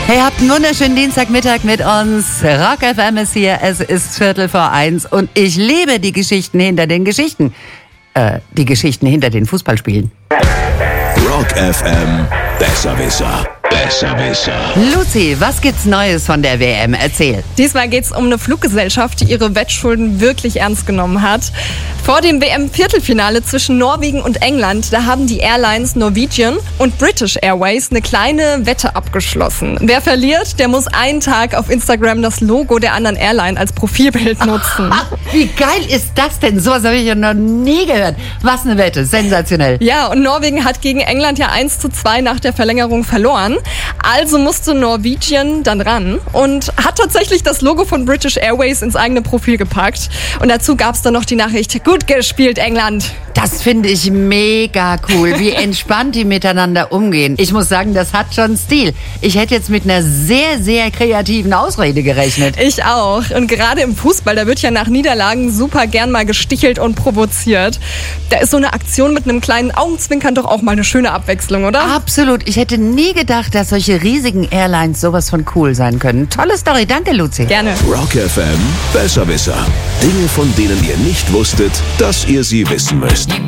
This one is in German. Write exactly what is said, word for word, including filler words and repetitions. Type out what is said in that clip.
Hey, habt einen wunderschönen Dienstagmittag mit uns. Rock F M ist hier, es ist Viertel vor eins und ich liebe die Geschichten hinter den Geschichten. Äh, die Geschichten hinter den Fußballspielen. Rock F M, Besserwisser, Besserwisser. Luzi, was gibt's Neues von der W M? Erzähl. Diesmal geht's um eine Fluggesellschaft, die ihre Wettschulden wirklich ernst genommen hat. Vor dem W M-Viertelfinale zwischen Norwegen und England, da haben die Airlines Norwegian und British Airways eine kleine Wette abgeschlossen. Wer verliert, der muss einen Tag auf Instagram das Logo der anderen Airline als Profilbild nutzen. Wie geil ist das denn? Sowas habe ich ja noch nie gehört. Was eine Wette, sensationell. Ja, und Norwegen hat gegen England ja eins zu zwei nach der Verlängerung verloren. Also musste Norwegian dann ran und hat tatsächlich das Logo von British Airways ins eigene Profil gepackt. Und dazu gab es dann noch die Nachricht: Gut gespielt, England. Das finde ich mega cool, wie entspannt die miteinander umgehen. Ich muss sagen, das hat schon Stil. Ich hätte jetzt mit einer sehr, sehr kreativen Ausrede gerechnet. Ich auch. Und gerade im Fußball, da wird ja nach Niederlagen super gern mal gestichelt und provoziert. Da ist so eine Aktion mit einem kleinen Augenzwinkern doch auch mal eine schöne Abwechslung, oder? Absolut. Ich hätte nie gedacht, dass solche riesigen Airlines sowas von cool sein können. Tolle Story. Danke, Luzi. Gerne. Rock F M, Besserwisser. Dinge, von denen ihr nicht wusstet, dass ihr sie wissen müsst.